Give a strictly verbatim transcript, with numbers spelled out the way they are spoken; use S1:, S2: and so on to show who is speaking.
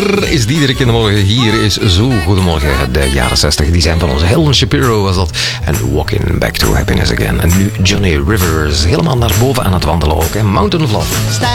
S1: Waar is Diederik in de morgen? Hier is Zo Goedemorgen. De jaren zestig, die zijn van onze Helen Shapiro was dat. En Walking Back to Happiness Again. En nu Johnny Rivers, helemaal naar boven aan het wandelen ook. Hè? Mountain of Love.